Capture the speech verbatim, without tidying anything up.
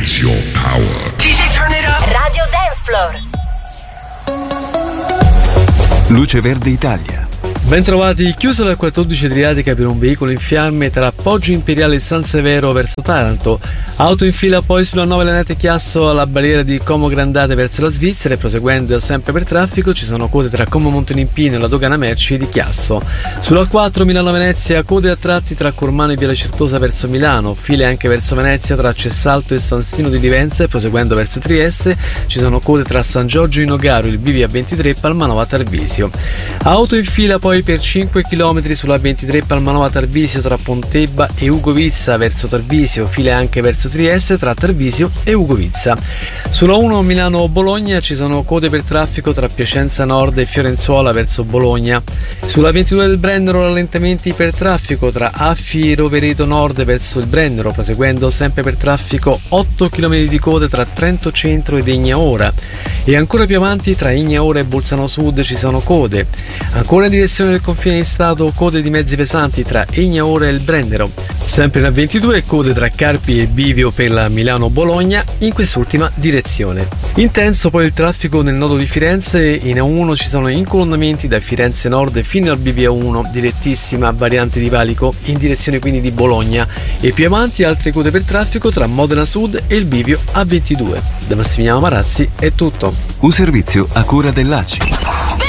Raise your power. D J turn it up. Radio Dance Floor. Luce Verde Italia. Bentrovati, chiusa la quattordici Adriatica per un veicolo in fiamme tra Poggio Imperiale e San Severo verso Taranto. Auto in fila poi sulla nove Lanete Chiasso alla barriera di Como Grandate verso la Svizzera e proseguendo sempre per traffico ci sono code tra Como Montonimpino e la dogana merci di Chiasso. Sulla quattro Milano Venezia code a tratti tra Cormano e Viale Certosa verso Milano, file anche verso Venezia tra Cessalto e Stanzino di Livenza e proseguendo verso Trieste ci sono code tra San Giorgio in Ogaro, il B V A ventitré Palmanova Tarvisio. Auto in fila poi per cinque chilometri sulla ventitré Palmanova Tarvisio tra Pontebba e Ugovizza verso Tarvisio, file anche verso Trieste tra Tarvisio e Ugovizza. Sulla uno Milano Bologna ci sono code per traffico tra Piacenza Nord e Fiorenzuola verso Bologna. Sulla ventidue del Brennero rallentamenti per traffico tra Affi e Rovereto Nord verso il Brennero, proseguendo sempre per traffico otto chilometri di code tra Trento Centro ed Egnaora. E ancora più avanti tra Egnaora e Bolzano Sud ci sono code. Ancora in direzione del confine di Stato code di mezzi pesanti tra Egnaora e il Brennero. Sempre in A ventidue code tra Carpi e Bivio per la Milano-Bologna in quest'ultima direzione. Intenso poi il traffico nel nodo di Firenze, in A uno ci sono incolonnamenti da Firenze Nord fino al B V A uno, direttissima variante di valico in direzione quindi di Bologna e più avanti altre code per traffico tra Modena Sud e il bivio A ventidue. Da Massimiliano Marazzi è tutto. Un servizio a cura dell'A C I.